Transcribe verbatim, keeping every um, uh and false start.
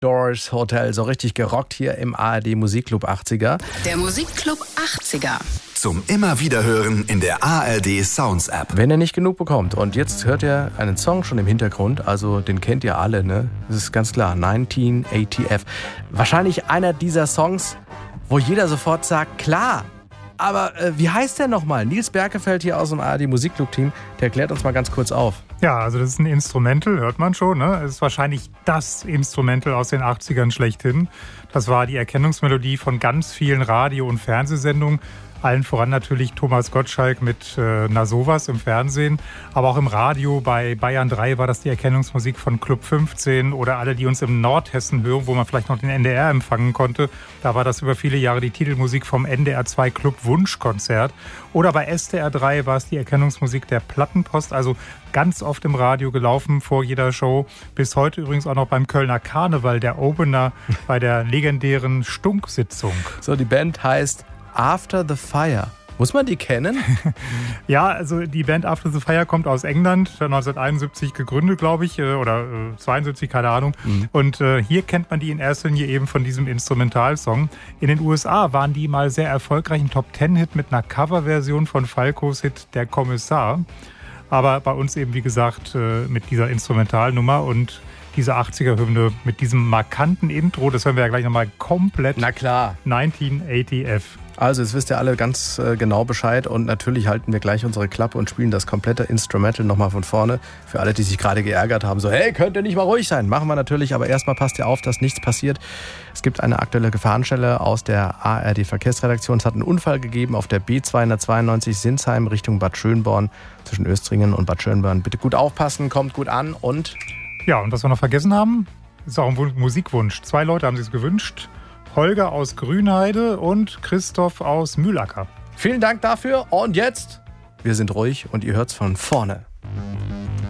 Doors Hotel, so richtig gerockt hier im A R D Musikclub achtziger. Der Musikclub achtziger. Zum immer wieder hören in der A R D Sounds App. Wenn ihr nicht genug bekommt. Und jetzt hört ihr einen Song schon im Hintergrund, also den kennt ihr alle, ne? Das ist ganz klar, neunzehn A T F. Wahrscheinlich einer dieser Songs, wo jeder sofort sagt, klar. Aber äh, wie heißt der nochmal? Nils Berkefeld hier aus dem A R D Musikclub-Team, der klärt uns mal ganz kurz auf. Ja, also das ist ein Instrumental, hört man schon. Ne? Es ist wahrscheinlich das Instrumental aus den achtzigern schlechthin. Das war die Erkennungsmelodie von ganz vielen Radio- und Fernsehsendungen. Allen voran natürlich Thomas Gottschalk mit äh, Na sowas im Fernsehen. Aber auch im Radio bei Bayern drei war das die Erkennungsmusik von Club fünfzehn. Oder alle, die uns im Nordhessen hören, wo man vielleicht noch den N D R empfangen konnte. Da war das über viele Jahre die Titelmusik vom N D R zwei Club Wunschkonzert. Oder bei S D R drei war es die Erkennungsmusik der Plattenpost. Also ganz oft im Radio gelaufen vor jeder Show. Bis heute übrigens auch noch beim Kölner Karneval, der Opener bei der legendären Stunk-Sitzung. So, die Band heißt After the Fire. Muss man die kennen? Ja, also die Band After the Fire kommt aus England, neunzehnhunderteinundsiebzig gegründet, glaube ich, oder zweiundsiebzig, keine Ahnung. Mhm. Und äh, hier kennt man die in erster Linie eben von diesem Instrumentalsong. In den U S A waren die mal sehr erfolgreich, ein Top-Ten-Hit mit einer Coverversion von Falcos Hit Der Kommissar. Aber bei uns eben, wie gesagt, äh, mit dieser Instrumentalnummer und diese achtziger-Hymne mit diesem markanten Intro, das hören wir ja gleich nochmal komplett. Na klar. neunzehn A T F. Also, jetzt wisst ihr alle ganz äh, genau Bescheid und natürlich halten wir gleich unsere Klappe und spielen das komplette Instrumental nochmal von vorne. Für alle, die sich gerade geärgert haben, so, hey, könnt ihr nicht mal ruhig sein? Machen wir natürlich, aber erstmal passt ihr auf, dass nichts passiert. Es gibt eine aktuelle Gefahrenstelle aus der A R D-Verkehrsredaktion. Es hat einen Unfall gegeben auf der B zweihundertzweiundneunzig Sinsheim Richtung Bad Schönborn zwischen Östringen und Bad Schönborn. Bitte gut aufpassen, kommt gut an und... Ja, und was wir noch vergessen haben, ist auch ein Musikwunsch. Zwei Leute haben sich es gewünscht. Holger aus Grünheide und Christoph aus Mühlacker. Vielen Dank dafür und jetzt, wir sind ruhig und ihr hört's von vorne.